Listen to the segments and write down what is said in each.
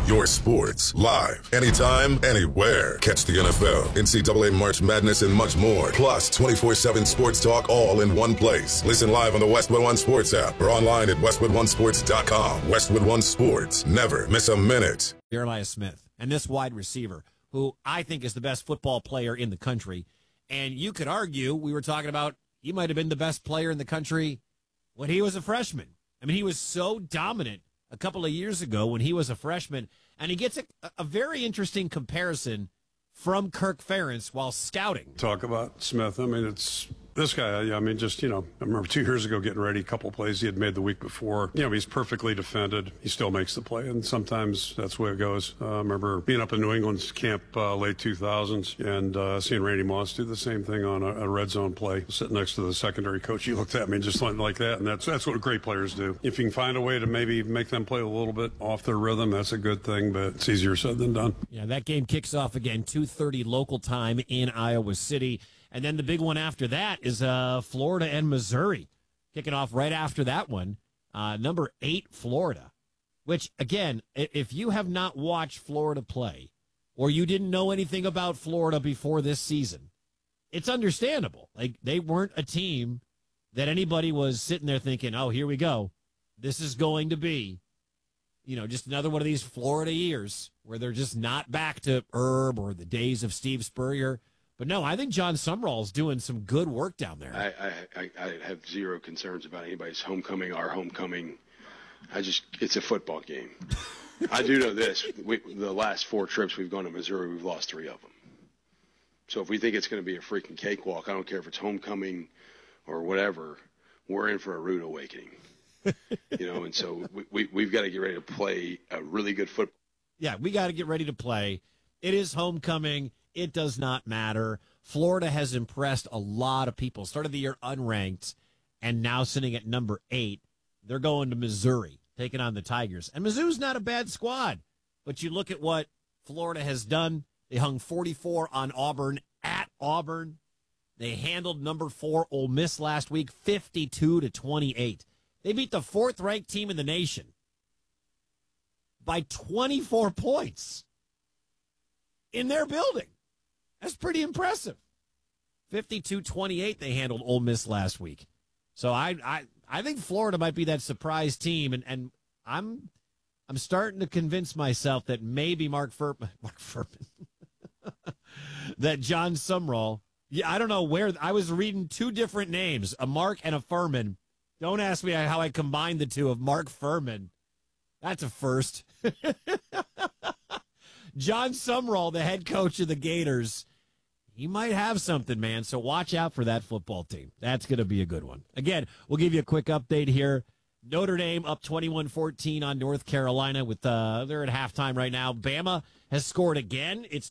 your sports, live, anytime, anywhere. Catch the NFL, NCAA March Madness, and much more. Plus, 24/7 sports talk all in one place. Listen live on the Westwood One Sports app or online at westwoodonesports.com. Westwood One Sports. Never miss a minute. Jeremiah Smith and this wide receiver, who I think is the best football player in the country. And you could argue, we were talking about, he might have been the best player in the country when he was a freshman. I mean, he was so dominant a couple of years ago when he was a freshman. And he gets a very interesting comparison from Kirk Ferentz while scouting. Talk about Smith. I mean, it's this guy. I mean, just, I remember 2 years ago getting ready, a couple plays he had made the week before. He's perfectly defended. He still makes the play, and sometimes that's the way it goes. I remember being up in New England's camp late 2000s and seeing Randy Moss do the same thing on a red zone play, sitting next to the secondary coach. He looked at me just like that, and that's what great players do. If you can find a way to maybe make them play a little bit off their rhythm, that's a good thing, but it's easier said than done. Yeah, that game kicks off again, 2:30 local time in Iowa City. And then the big one after that is Florida and Missouri. Kicking off right after that one, number 8, Florida. Which, again, if you have not watched Florida play, or you didn't know anything about Florida before this season, it's understandable. Like, they weren't a team that anybody was sitting there thinking, oh, here we go. This is going to be, just another one of these Florida years where they're just not back to Herb or the days of Steve Spurrier. But no, I think John Sumrall's doing some good work down there. I have zero concerns about anybody's homecoming, our homecoming. It's a football game. I do know this. The last 4 trips we've gone to Missouri, we've lost 3 of them. So if we think it's going to be a freaking cakewalk, I don't care if it's homecoming or whatever, we're in for a rude awakening. And so we've got to get ready to play a really good football. Yeah, we got to get ready to play. It is homecoming. It does not matter. Florida has impressed a lot of people. Started the year unranked, and now sitting at number 8. They're going to Missouri, taking on the Tigers. And Mizzou's not a bad squad. But you look at what Florida has done. They hung 44 on Auburn at Auburn. They handled number 4 Ole Miss last week, 52-28. They beat the 4th-ranked team in the nation by 24 points in their building. That's pretty impressive. 52-28 they handled Ole Miss last week. So I think Florida might be that surprise team, and I'm starting to convince myself that maybe Mark Furman that John Sumrall, I don't know where, I was reading 2 different names, a Mark and a Furman. Don't ask me how I combined the 2 of Mark Furman. That's a first. John Sumrall, the head coach of the Gators, he might have something, man. So watch out for that football team. That's going to be a good one. Again, we'll give you a quick update here. Notre Dame up 21-14 on North Carolina with they're at halftime right now. Bama has scored again. It's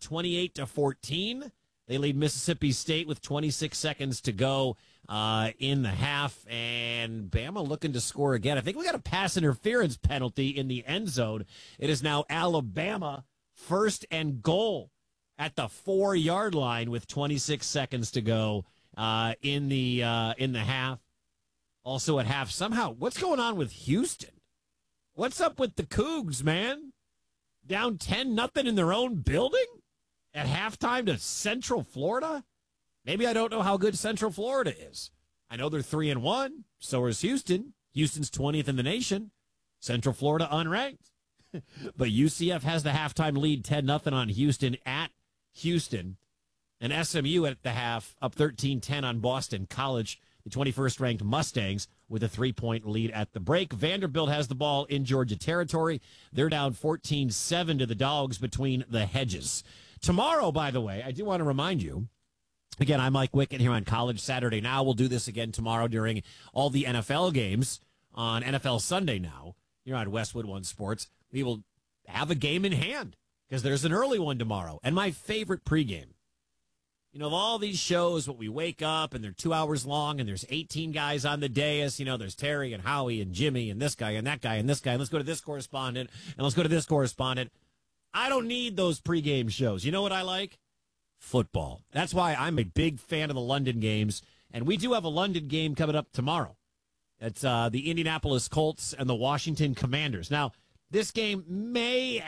28-14. They lead Mississippi State with 26 seconds to go in the half, and Bama looking to score again. I think we got a pass interference penalty in the end zone. It is now Alabama 1st and goal at the 4-yard line with 26 seconds to go in the half. Also at half, somehow, what's going on with Houston? What's up with the Cougs, man? Down 10-0 in their own building at halftime to Central Florida? Maybe I don't know how good Central Florida is. I know they're 3-1. So is Houston. Houston's 20th in the nation. Central Florida unranked. But UCF has the halftime lead, 10-0 on Houston at Houston. And SMU at the half, up 13-10 on Boston College, the 21st-ranked Mustangs, with a 3-point lead at the break. Vanderbilt has the ball in Georgia territory. They're down 14-7 to the Dogs between the hedges. Tomorrow, by the way, I do want to remind you, again, I'm Mike Wickett here on College Saturday Now. We'll do this again tomorrow during all the NFL games on NFL Sunday Now here on Westwood One Sports. We will have a game in hand because there's an early one tomorrow. And my favorite pregame. Of all these shows, what we wake up and they're 2 hours long and there's 18 guys on the dais. There's Terry and Howie and Jimmy and this guy and that guy and this guy. And let's go to this correspondent and let's go to this correspondent. I don't need those pregame shows. You know what I like? Football. That's why I'm a big fan of the London games. And we do have a London game coming up tomorrow. It's the Indianapolis Colts and the Washington Commanders. Now, this game may